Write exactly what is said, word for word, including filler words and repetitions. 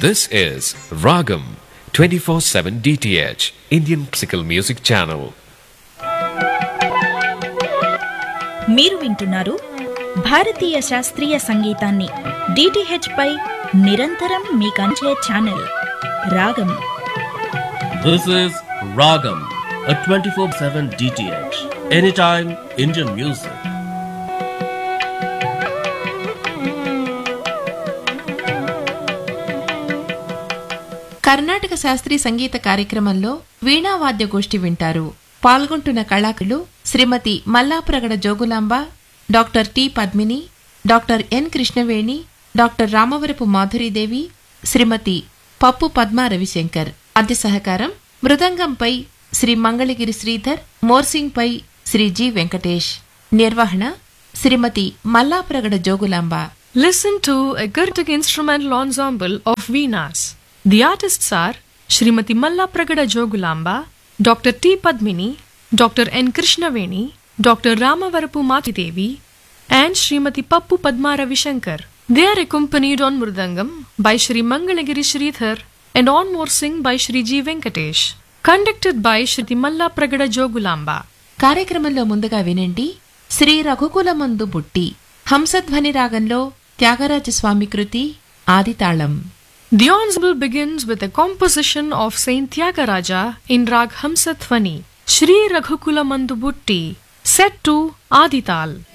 This is Ragam twenty-four seven D T H, Indian Classical Music Channel. మీరు వింటున్నారు భారతీయ శాస్త్రీయ సంగీతాన్ని డిటిహెచ్ పై నిరంతరం మీకంచే ఛానల్ రాగం. This is Ragam, a twenty-four seven D T H, anytime Indian music. Karnataka శాస్త్రీయ సంగీత కార్యక్రమంలో వీణావాద్య గోష్ఠి వింటారు. పాల్గొంటున్న కళాకారులు శ్రీమతి Mallapragada Jogulamba, doctor T Padmini, doctor N Krishnaveni, doctor Ramavarapu Madhuri Devi, శ్రీమతి పప్పు పద్మా రవిశంకర్. వాద్య సహకారం మృదంగంపై శ్రీ మంగళగిరి శ్రీధర్, మోర్సింగ్పై శ్రీ జి వెంకటేష్. నిర్వహణ శ్రీమతి Mallapragada Jogulamba. Listen to a Karnataka instrumental ensemble of Veenas. The artists are Srimati Malla Pragada Jogulamba, Doctor T. Padmini, Doctor N. Krishnaveni, Doctor Ramavarapu Matidevi, and Srimati Pappu Padma Ravishankar. They are accompanied on Mridangam by Shri Mangalagiri Sridhar and on Morsing by Shri G. Venkatesh. Conducted by Srimati Malla Pragada Jogulamba. కార్యక్రమంలో ముందుగా వినండి శ్రీ రఘుకులమందు బుట్టి హంసధ్వని రాగంలో త్యాగరాజస్వామి కృతి ఆదితాళం. The ensemble begins with a composition of Saint Tyagaraja in Rag Hamsathvani, Shri Raghukula Mandubutti, set to Adital.